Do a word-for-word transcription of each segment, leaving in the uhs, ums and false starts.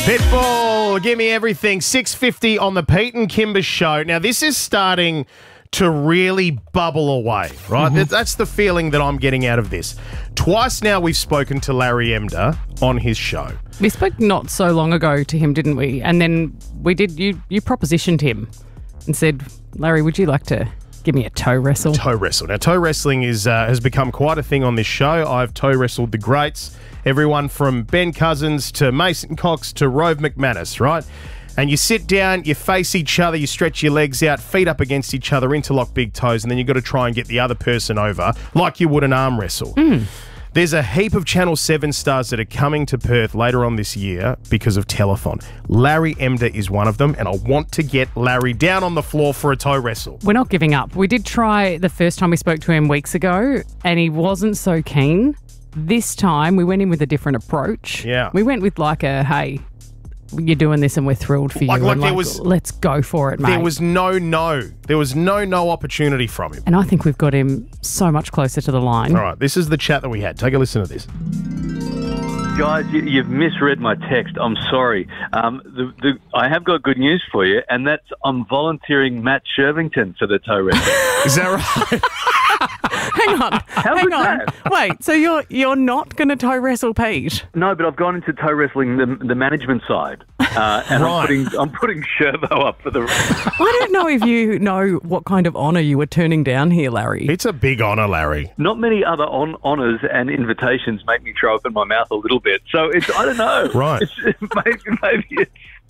Pitbull, give me everything. six fifty on the Pete and Kimber show. Now, this is starting to really bubble away, right? Mm-hmm. That's the feeling that I'm getting out of this. Twice now we've spoken to Larry Emdur on his show. We spoke not so long ago to him, didn't we? And then we did. You, you propositioned him and said, Larry, would you like to give me a toe wrestle? Toe wrestle. Now, toe wrestling is uh, has become quite a thing on this show. I've toe wrestled the greats. Everyone from Ben Cousins to Mason Cox to Rove McManus, right? And you sit down, you face each other, you stretch your legs out, feet up against each other, interlock big toes, and then you've got to try and get the other person over like you would an arm wrestle. Mm. There's a heap of Channel seven stars that are coming to Perth later on this year because of telethon. Larry Emdur is one of them, and I want to get Larry down on the floor for a toe wrestle. We're not giving up. We did try the first time we spoke to him weeks ago, and he wasn't so keen. This time, we went in with a different approach. Yeah. We went with like a, hey, you're doing this and we're thrilled for Like- you. like and there like, was- let's go for it, mate. There was no no. There was no no opportunity from him. And I think we've got him so much closer to the line. All right, this is the chat that we had. Take a listen to this. Guys, you, you've misread my text. I'm sorry. Um, the, the, I have got good news for you, and that's I'm volunteering Matt Shervington for the toe wrestle. Is that right? Hang on. How hang good's on. that? Wait, so you're you're not going to toe wrestle Pete? No, but I've gone into toe wrestling the, the management side, uh, and Right. I'm putting I'm putting Shervo up for the. I don't know if you know what kind of honour you were turning down here, Larry. It's a big honour, Larry. Not many other on, honours and invitations make me throw open my mouth a little bit, so it's I don't know. Right. It's, maybe maybe it's.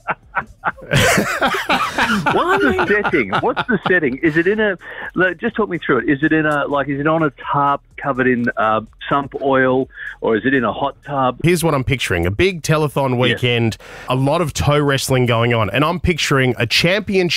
What's the setting? What's the setting? Is it in a? Like, just talk me through it. Is it in a like? Is it on a tarp covered in uh, sump oil, or is it in a hot tub? Here's what I'm picturing. A big telethon weekend, a lot of toe wrestling going on, and I'm picturing a championship